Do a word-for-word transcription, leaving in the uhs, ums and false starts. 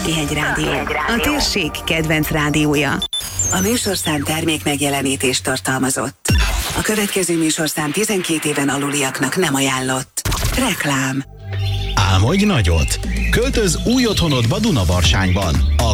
Franciahegy Rádió, a térség kedvenc rádiója. A műsorszám termék megjelenítést tartalmazott. A következő műsorszám tizenkét éven aluliaknak nem ajánlott. Reklám. Álmodj nagyot! Költöz új otthonodba Dunavarsányban. A